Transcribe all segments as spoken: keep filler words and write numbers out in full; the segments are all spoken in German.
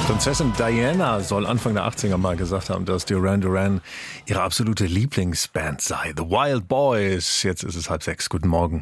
Prinzessin Diana soll Anfang der achtziger mal gesagt haben, dass Duran Duran ihre absolute Lieblingsband sei. The Wild Boys. Jetzt ist es halb sechs. Guten Morgen.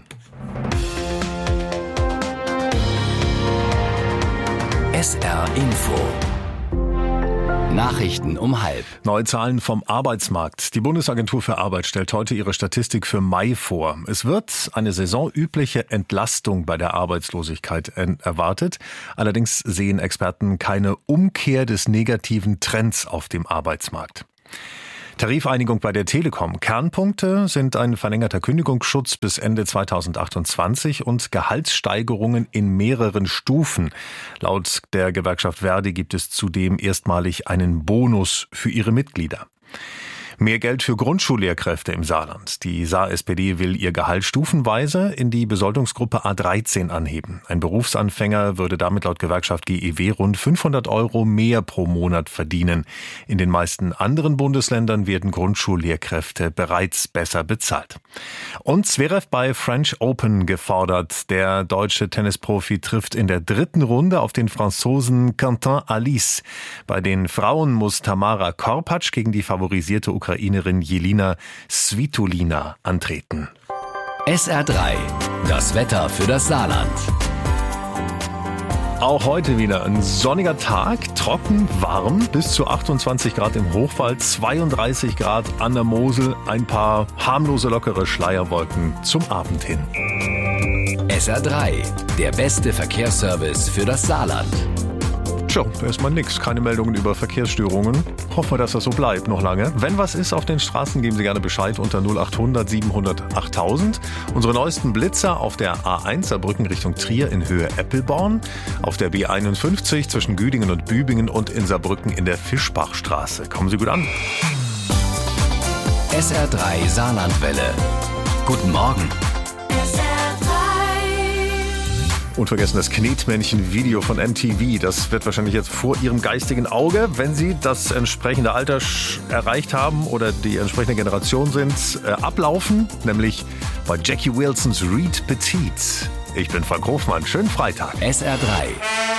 S R Info. Nachrichten um halb. Neue Zahlen vom Arbeitsmarkt. Die Bundesagentur für Arbeit stellt heute ihre Statistik für Mai vor. Es wird eine saisonübliche Entlastung bei der Arbeitslosigkeit erwartet. Allerdings sehen Experten keine Umkehr des negativen Trends auf dem Arbeitsmarkt. Tarifeinigung bei der Telekom. Kernpunkte sind ein verlängerter Kündigungsschutz bis Ende zweitausendachtundzwanzig und Gehaltssteigerungen in mehreren Stufen. Laut der Gewerkschaft Verdi gibt es zudem erstmalig einen Bonus für ihre Mitglieder. Mehr Geld für Grundschullehrkräfte im Saarland. Die Saar-S P D will ihr Gehalt stufenweise in die Besoldungsgruppe A dreizehn anheben. Ein Berufsanfänger würde damit laut Gewerkschaft G E W rund fünfhundert Euro mehr pro Monat verdienen. In den meisten anderen Bundesländern werden Grundschullehrkräfte bereits besser bezahlt. Und Zverev bei French Open gefordert. Der deutsche Tennisprofi trifft in der dritten Runde auf den Franzosen Quentin Halys. Bei den Frauen muss Tamara Korpatsch gegen die favorisierte Ukrainerin Jelina Svitolina antreten. S R drei. Das Wetter für das Saarland. Auch heute wieder ein sonniger Tag, trocken, warm, bis zu achtundzwanzig Grad im Hochwald, zweiunddreißig Grad an der Mosel, ein paar harmlose, lockere Schleierwolken zum Abend hin. S R drei. Der beste Verkehrsservice für das Saarland. Tja, erstmal nix. Keine Meldungen über Verkehrsstörungen. Hoffen wir, dass das so bleibt noch lange. Wenn was ist auf den Straßen, geben Sie gerne Bescheid unter null achthundert siebenhundert achttausend. Unsere neuesten Blitzer auf der A eins Saarbrücken Richtung Trier in Höhe Eppelborn, auf der B einundfünfzig zwischen Güdingen und Bübingen und in Saarbrücken in der Fischbachstraße. Kommen Sie gut an. S R drei Saarlandwelle. Guten Morgen. Unvergessen das Knetmännchen-Video von M T V. Das wird wahrscheinlich jetzt vor Ihrem geistigen Auge, wenn Sie das entsprechende Alter erreicht haben oder die entsprechende Generation sind, äh, ablaufen. Nämlich bei Jackie Wilsons Reed Petite. Ich bin Frank Hofmann. Schönen Freitag. S R drei.